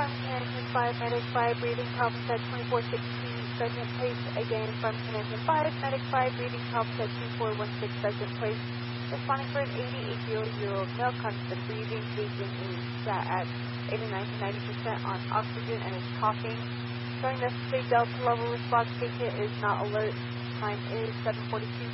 from Canton 5, Medic 5, breathing problems at 2460, second place. Again from Canton 5, Medic 5, breathing problems at 2416, second place. Responding for an 88-year-old male, constant breathing, paging is at 89 to 90% on oxygen and is coughing. Showing the state Delta level response patient is not alert. Time is 7:42.